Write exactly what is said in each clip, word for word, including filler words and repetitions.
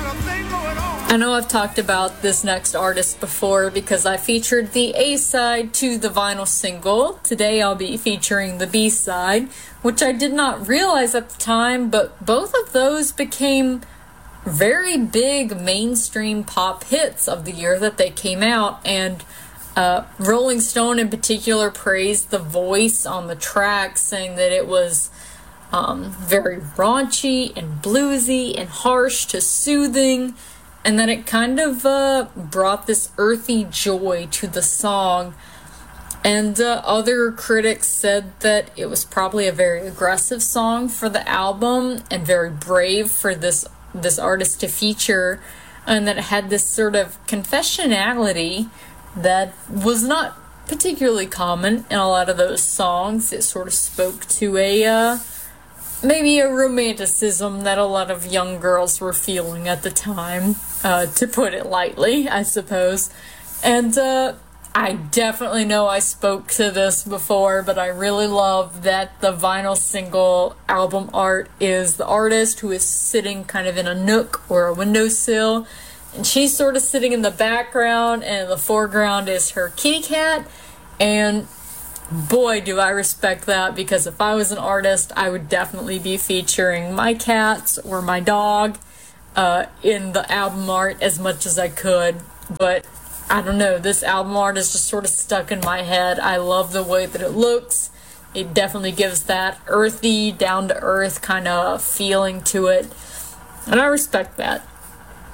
I know I've talked about this next artist before because I featured the A-side to the vinyl single. Today I'll be featuring the B-side, which I did not realize at the time, but both of those became very big mainstream pop hits of the year that they came out, and uh, Rolling Stone in particular praised the voice on the track, saying that it was um, very raunchy and bluesy and harsh to soothing, and that it kind of uh, brought this earthy joy to the song. And uh, other critics said that it was probably a very aggressive song for the album and very brave for this this artist to feature, and that it had this sort of confessionality that was not particularly common in a lot of those songs. It sort of spoke to a uh, maybe a romanticism that a lot of young girls were feeling at the time, uh, to put it lightly, I suppose. And uh, I definitely know I spoke to this before, but I really love that the vinyl single album art is the artist who is sitting kind of in a nook or a windowsill, and she's sort of sitting in the background, and in the foreground is her kitty cat. And boy, do I respect that, because if I was an artist, I would definitely be featuring my cats or my dog uh, in the album art as much as I could. But I don't know, this album art is just sort of stuck in my head. I love the way that it looks. It definitely gives that earthy, down-to-earth kind of feeling to it, and I respect that.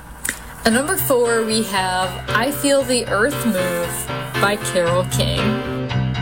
At number four, we have I Feel the Earth Move by Carole King.